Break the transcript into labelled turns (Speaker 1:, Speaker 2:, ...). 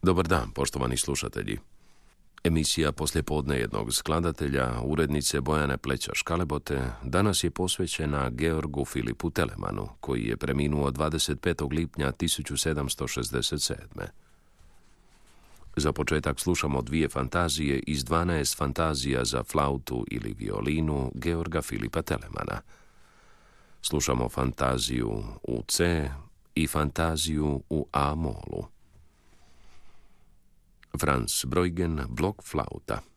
Speaker 1: Dobar dan, poštovani slušatelji. Emisija Poslijepodne jednog skladatelja, urednice Bojane Pleća-Škalebote, danas je posvećena Georgu Filipu Telemanu, koji je preminuo 25. lipnja 1767. Za početak slušamo 2 fantazije iz 12 fantazija za flautu ili violinu Georga Filipa Telemana. Slušamo fantaziju u C i fantaziju u A molu. Franz Brueggen, blok flauta.